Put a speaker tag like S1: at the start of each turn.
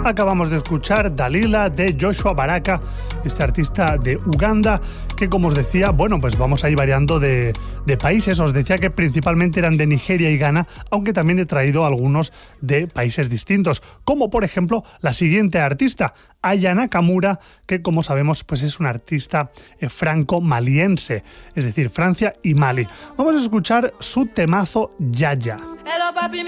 S1: Acabamos de escuchar Dalila de Joshua Baraka, este artista de Uganda, que como os decía, bueno, pues vamos a ir variando de países. Os decía que principalmente eran de Nigeria y Ghana, aunque también he traído algunos de países distintos, como por ejemplo la siguiente artista, Aya Nakamura, que como sabemos pues es una artista franco-maliense, es decir, Francia y Mali. Vamos a escuchar su temazo Yaya.